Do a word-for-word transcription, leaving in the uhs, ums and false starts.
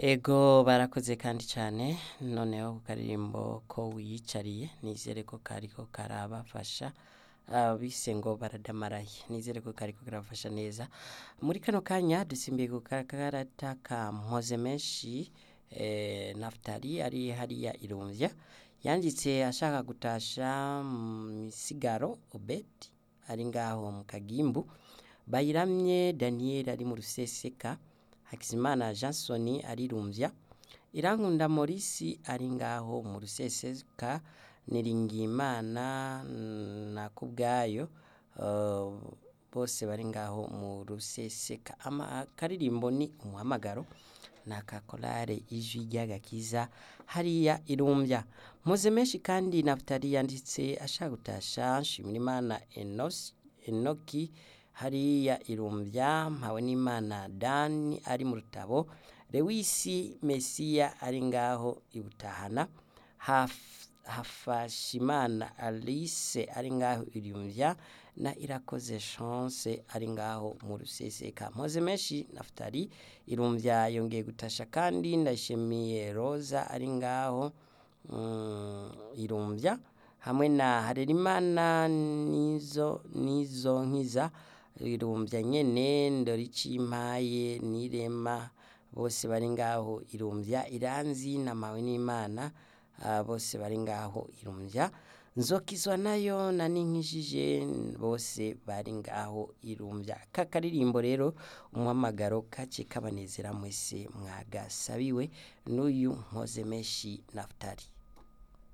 Ego barakoze kandi cyane noneho ku karirimbo ko wiyicariye nizere ko kariko karabafasha ah, bise ngo baradamaraye nizere ko kariko karabafasha neza muri kano kanya dusimbiye ku karata ka mpoze menshi eh, Naftali ari hariya irumvya yanditse ashaka gutasha misigaro Obedi ari ngaho mu kagimbu Bayiramye Daniel ari mu ruseseka Hakizimana Jansoni arirumvya Irankunda Morisi ari ngaho mu ruseseka Niringimana na kubgayo uh, bose bari ngaho mu ruseseka ama karirimbo ni umuhamagaro na kakolare ijwi ry'agakiza hariya irumvya Mpoze menshi kandi Naftali yanditse ashaka gutasha Nshimirimana Enos Enoki hariya irumvya mpawe n'Imana Dani ari mu rutabo Lewisi Mesia ari ngaho ibutahana Haf, Hafashimana Alice ari ngaho irumvya na Irakoze Chance ari ngaho mu ruseseka Mpoze menshi Naftali irumvya yongeye gutasha kandi ndashimiye Rosa ari ngaho um, irumvya hamwe na Harerimana nizo nizo nkiza irumvya nyene Ndoricimpaye Nirema bose bari ngaho irumvya Iranzi na mawe n'Imana uh, bose bari ngaho irumvya Nzokizwa nayo na ninkishije bose bari ngaho irumvya kakaririmbo rero umuhamagaro kace kabanezera mwese mwagasabiwe n'uyu Mpoze menshi Naftali